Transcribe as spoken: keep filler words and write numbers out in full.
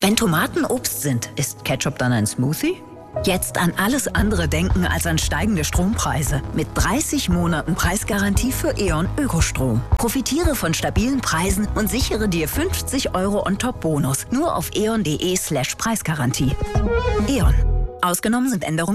Wenn Tomaten Obst sind, ist Ketchup dann ein Smoothie? Jetzt an alles andere denken als an steigende Strompreise. Mit dreißig Monaten Preisgarantie für E.ON Ökostrom. Profitiere von stabilen Preisen und sichere dir fünfzig Euro on top Bonus. Nur auf eon.de slash Preisgarantie. E.ON. Ausgenommen sind Änderungen